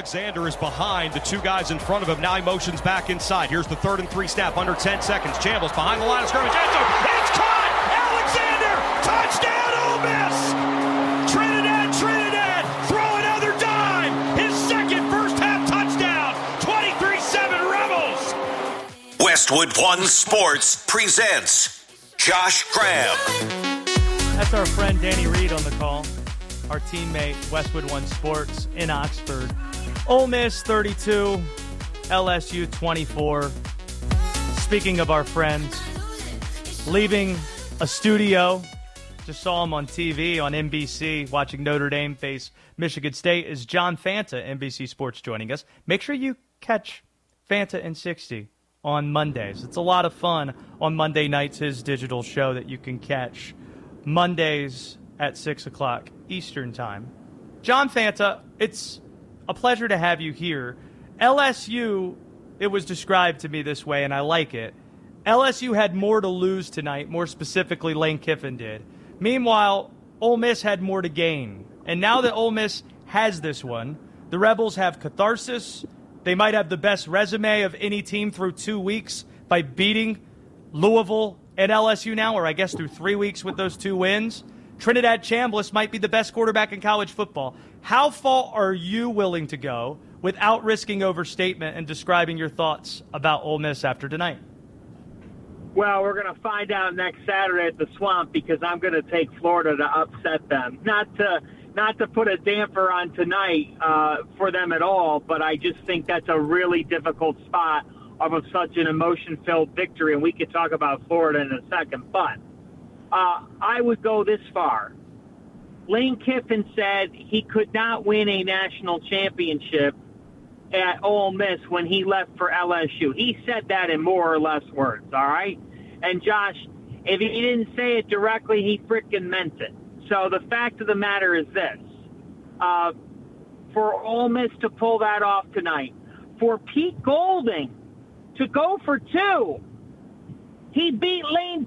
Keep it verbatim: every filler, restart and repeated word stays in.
Alexander is behind the two guys in front of him. Now he motions back inside. Here's the third and three snap, under ten seconds. Chambliss behind the line of scrimmage. It's caught! Alexander! Touchdown, Ole Miss! Trinidad, Trinidad! Throw another dime! His second first half touchdown! twenty-three seven Rebels! Westwood One Sports presents Josh Graham. That's our friend Danny Reed on the call. Our teammate, Westwood One Sports in Oxford. Ole Miss thirty-two, L S U twenty-four. Speaking of our friends, leaving a studio, just saw him on T V on N B C watching Notre Dame face Michigan State, is John Fanta, N B C Sports, joining us. Make sure you catch Fanta in sixty on Mondays. It's a lot of fun on Monday nights, his digital show that you can catch Mondays at six o'clock Eastern Time. John Fanta, it's a pleasure to have you here. L S U, it was described to me this way, and I like it. L S U had more to lose tonight, more specifically Lane Kiffin did. Meanwhile, Ole Miss had more to gain. And now that Ole Miss has this one, the Rebels have catharsis. They might have the best resume of any team through two weeks by beating Louisville and L S U now, or I guess through three weeks with those two wins. Trinidad Chambliss might be the best quarterback in college football. How far are you willing to go without risking overstatement and describing your thoughts about Ole Miss after tonight? Well, we're going to find out next Saturday at the Swamp, because I'm going to take Florida to upset them. Not to not to put a damper on tonight uh, for them at all, but I just think that's a really difficult spot of a, such an emotion-filled victory, and we could talk about Florida in a second. But uh, I would go this far. Lane Kiffin said he could not win a national championship at Ole Miss when he left for L S U. He said that in more or less words, all right? And, Josh, if he didn't say it directly, he frickin' meant it. So the fact of the matter is this. Uh, for Ole Miss to pull that off tonight, for Pete Golding to go for two, he beat Lane